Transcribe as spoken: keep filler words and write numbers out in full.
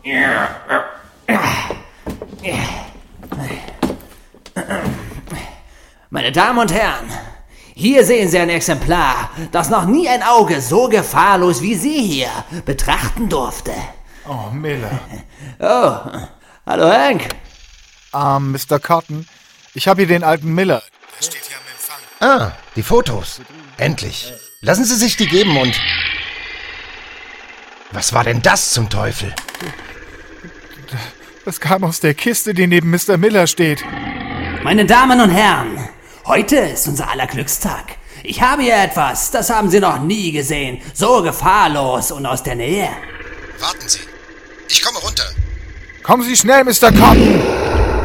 Meine Damen und Herren, hier sehen Sie ein Exemplar, das noch nie ein Auge so gefahrlos wie Sie hier betrachten durfte. Oh, Miller. Oh, hallo Hank. Ähm, Mister Cotton, ich habe hier den alten Miller. Der steht hier am Empfang. Ah, die Fotos. Endlich. Lassen Sie sich die geben und... Was war denn das zum Teufel? Das kam aus der Kiste, die neben Mister Miller steht. Meine Damen und Herren, heute ist unser aller Glückstag. Ich habe hier etwas, das haben Sie noch nie gesehen. So gefahrlos und aus der Nähe. Warten Sie. Ich komme runter. Kommen Sie schnell, Mister Cotton!